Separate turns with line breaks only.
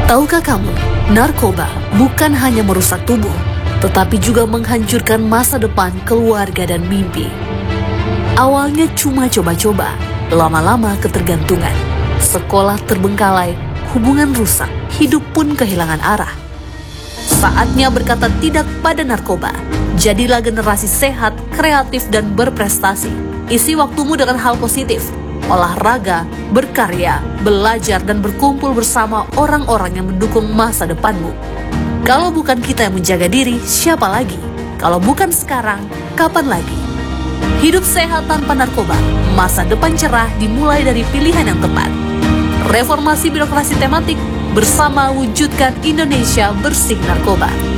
Tahukah kamu, narkoba bukan hanya merusak tubuh, tetapi juga menghancurkan masa depan keluarga dan mimpi. Awalnya cuma coba-coba, lama-lama ketergantungan. Sekolah terbengkalai, hubungan rusak, hidup pun kehilangan arah. Saatnya berkata tidak pada narkoba. Jadilah generasi sehat, kreatif, dan berprestasi. Isi waktumu dengan hal positif. Olahraga, berkarya, belajar, dan berkumpul bersama orang-orang yang mendukung masa depanmu. Kalau bukan kita yang menjaga diri, siapa lagi? Kalau bukan sekarang, kapan lagi? Hidup sehat tanpa narkoba, masa depan cerah dimulai dari pilihan yang tepat. Reformasi birokrasi tematik bersama wujudkan Indonesia bersih narkoba.